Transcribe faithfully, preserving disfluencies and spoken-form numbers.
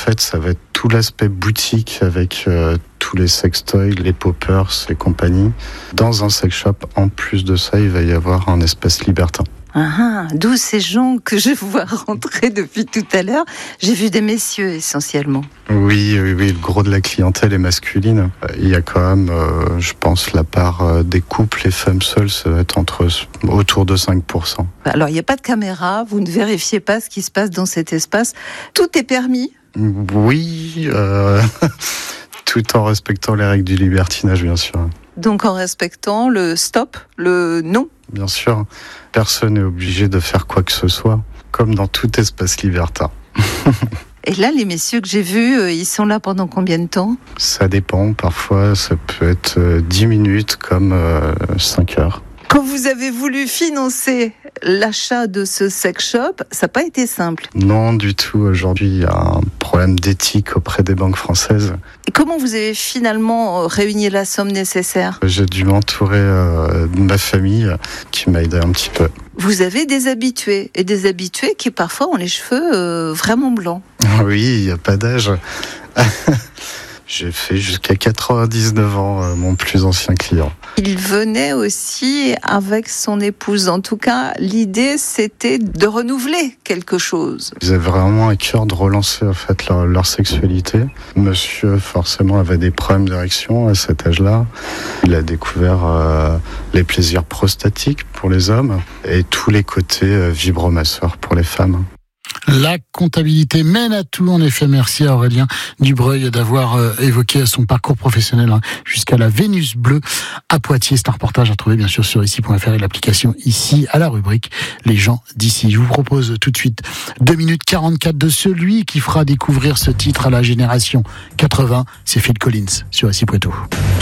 fait, ça va être tout l'aspect boutique avec euh, tous les sextoys, les poppers et compagnie. Dans un sex shop, en plus de ça, il va y avoir un espace libertin. Ah, ah, d'où ces gens que je vois rentrer depuis tout à l'heure. J'ai vu des messieurs essentiellement. Oui, oui, oui, le gros de la clientèle est masculine. Il y a quand même, euh, je pense, la part euh, des couples et femmes seules, ça va être entre, autour de cinq pour cent. Alors, il n'y a pas de caméra, vous ne vérifiez pas ce qui se passe dans cet espace. Tout est permis ? Oui, euh, tout en respectant les règles du libertinage, bien sûr. Donc en respectant le stop, le non ? Bien sûr, personne n'est obligé de faire quoi que ce soit, comme dans tout espace libertin. Et là, les messieurs que j'ai vus, ils sont là pendant combien de temps ? Ça dépend, parfois ça peut être dix minutes comme euh, cinq heures. Quand vous avez voulu financer l'achat de ce sex shop, ça n'a pas été simple. Non, du tout. Aujourd'hui, il y a un problème d'éthique auprès des banques françaises. Et comment vous avez finalement réuni la somme nécessaire ? J'ai dû m'entourer euh, de ma famille qui m'a aidé un petit peu. Vous avez des habitués, et des habitués qui parfois ont les cheveux euh, vraiment blancs. Oui, il n'y a pas d'âge. J'ai fait jusqu'à quatre-vingt-dix-neuf ans, euh, mon plus ancien client. Il venait aussi avec son épouse. En tout cas, l'idée, c'était de renouveler quelque chose. Ils avaient vraiment à cœur de relancer en fait leur, leur sexualité. Monsieur, forcément, avait des problèmes d'érection à cet âge-là. Il a découvert euh, les plaisirs prostatiques pour les hommes et tous les côtés euh, vibromasseurs pour les femmes. La comptabilité mène à tout, en effet. Merci à Aurélien Dubreuil d'avoir euh, évoqué son parcours professionnel hein, jusqu'à la Vénus bleue à Poitiers. C'est un reportage à trouver bien sûr sur ici point f r et l'application ici à la rubrique Les gens d'ici. Je vous propose tout de suite deux minutes quarante-quatre de celui qui fera découvrir ce titre à la génération quatre-vingts. C'est Phil Collins sur ici point f r.